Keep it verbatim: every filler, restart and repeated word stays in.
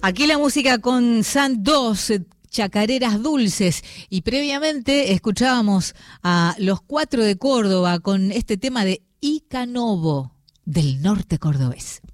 Aquí la música con San dos, Chacareras Dulces, y previamente escuchábamos a Los Cuatro de Córdoba con este tema de Icanobo, del norte cordobés.